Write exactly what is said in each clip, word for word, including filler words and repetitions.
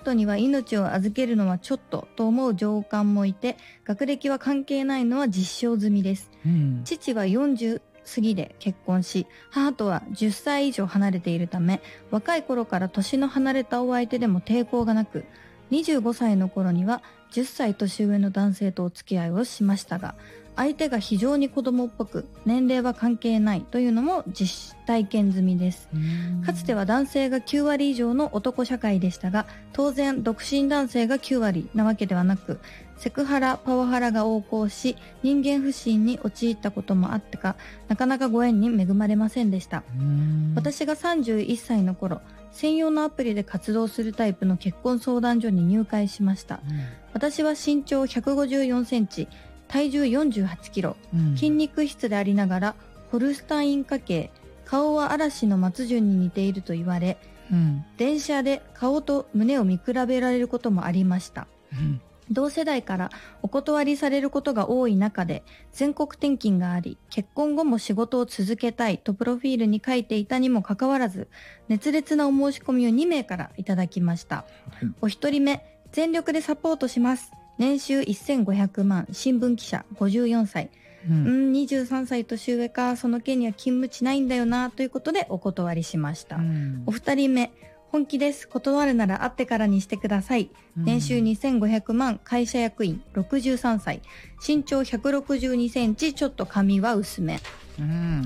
人には命を預けるのはちょっとと思う上官もいて、学歴は関係ないのは実証済みです、うん、父はよんじゅう過ぎで結婚し、母とはじゅっさい以上離れているため、若い頃から年の離れたお相手でも抵抗がなく、にじゅうごさいの頃にはじゅっさい年上の男性とお付き合いをしましたが、相手が非常に子供っぽく、年齢は関係ないというのも実体験済みです。かつては男性がきゅうわり以上の男社会でしたが、当然独身男性がきゅうわりなわけではなく、セクハラ、パワハラが横行し、人間不信に陥ったこともあってか、なかなかご縁に恵まれませんでした。私がさんじゅういっさいの頃、専用のアプリで活動するタイプの結婚相談所に入会しました、うん、私は身長ひゃくごじゅうよんセンチ、体重よんじゅうはちキロ、うん、筋肉質でありながらホルスタイン家系、顔は嵐の松潤に似ていると言われ、うん、電車で顔と胸を見比べられることもありました、うん、同世代からお断りされることが多い中で、全国転勤があり、結婚後も仕事を続けたいとプロフィールに書いていたにもかかわらず、熱烈なお申し込みをにめいからいただきました、はい、お一人目、全力でサポートします、年収せんごひゃくまん、新聞記者、ごじゅうよんさい、うん、うん、にじゅうさんさい年上か、その件には勤務地ないんだよなということでお断りしました、うん、お二人目、本気です、断るなら会ってからにしてください、うん、年収にせんごひゃくまん、会社役員、ろくじゅうさんさい、身長ひゃくろくじゅうにセンチ、ちょっと髪は薄め、うん、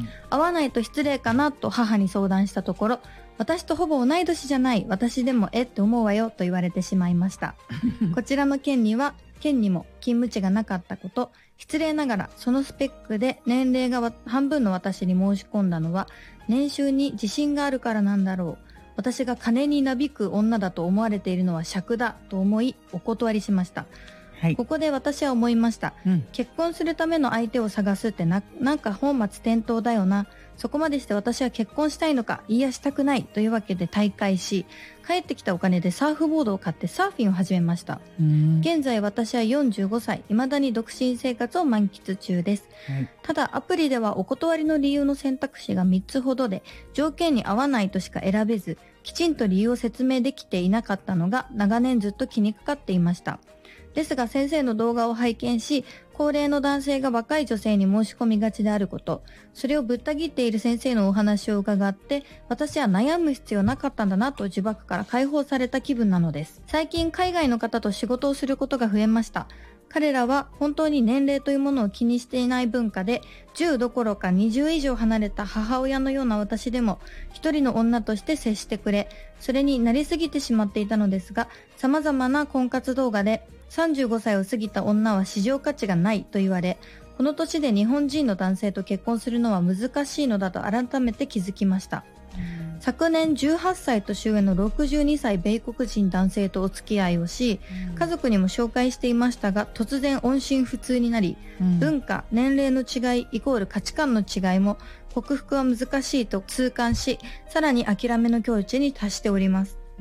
会わないと失礼かなと母に相談したところ、私とほぼ同い年じゃない、私でもえって思うわよと言われてしまいましたこちらの件には県にも勤務地がなかったこと、失礼ながらそのスペックで年齢が半分の私に申し込んだのは年収に自信があるからなんだろう、私が金になびく女だと思われているのは尺だと思いお断りしました、はい、ここで私は思いました、うん、結婚するための相手を探すってな、なんか本末転倒だよな、そこまでして私は結婚したいのか、いやしたくないというわけで退会し、帰ってきたお金でサーフボードを買ってサーフィンを始めました。現在私はよんじゅうごさい、未だに独身生活を満喫中です、はい、ただアプリではお断りの理由の選択肢がみっつほどで、条件に合わないとしか選べず、きちんと理由を説明できていなかったのが長年ずっと気にかかっていました。ですが先生の動画を拝見し、高齢の男性が若い女性に申し込みがちであること、それをぶった切っている先生のお話を伺って、私は悩む必要なかったんだなと呪縛から解放された気分なのです。最近海外の方と仕事をすることが増えました。彼らは本当に年齢というものを気にしていない文化で、じゅうどころかにじゅう以上離れた母親のような私でも一人の女として接してくれ、それになりすぎてしまっていたのですが、様々な婚活動画でさんじゅうごさいを過ぎた女は市場価値がないと言われ、この年で日本人の男性と結婚するのは難しいのだと改めて気づきました。昨年じゅうはっさい年上のろくじゅうにさい米国人男性とお付き合いをし、家族にも紹介していましたが、突然音信不通になり、うん、文化、年齢の違いイコール価値観の違いも克服は難しいと痛感し、さらに諦めの境地に達しております。うん、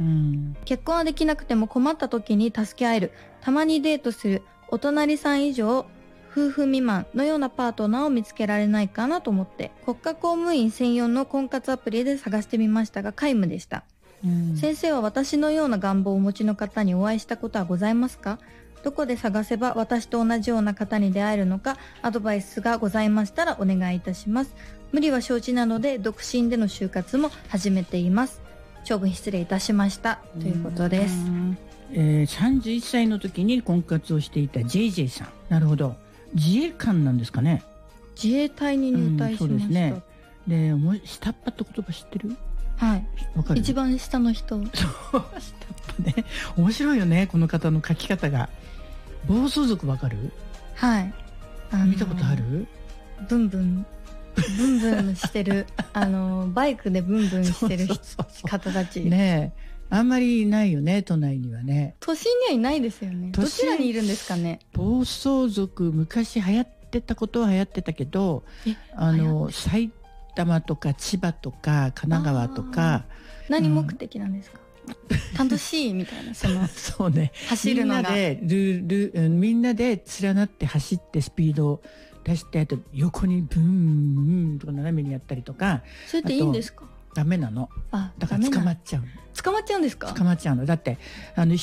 結婚はできなくても困った時に助け合える、たまにデートする、お隣さん以上夫婦未満のようなパートナーを見つけられないかなと思って、国家公務員専用の婚活アプリで探してみましたが皆無でした。うん、先生は私のような願望をお持ちの方にお会いしたことはございますか？どこで探せば私と同じような方に出会えるのか、アドバイスがございましたらお願いいたします。無理は承知なので独身での就活も始めています。長文失礼いたしましたということです。 えー、さんじゅういっさいの時に婚活をしていた ジェイジェイ さん。なるほど。自衛官なんですかね。 自衛隊に入隊しました。うん、そうですね。 で、もう下っ端って言葉知ってる？ はい。わかる？一番下の人。そう、 下っ端ね。面白いよね、この方の書き方が。暴走族わかる？ はい。 あのー、見たことある？ ブンブン。ブンブンしてるあのバイクでブンブンしてる方たちねえ、あんまりいないよね、都内にはね。 都心にはいないですよね。どちらにいるんですかね。 暴走族昔流行ってたことは流行ってたけど、あの埼玉とか千葉とか神奈川とか。 何目的なんですか？うん、楽しいみたいな、そのそうね、 走るのがみんなでルルみんなで連なって走ってスピードを出して、あと横にブーンとか斜めにやったりとか。 それっていいんですか？ ダメなの。あ、だから捕まっちゃう。 捕まっちゃうんですか？ 捕まっちゃうの。だってあの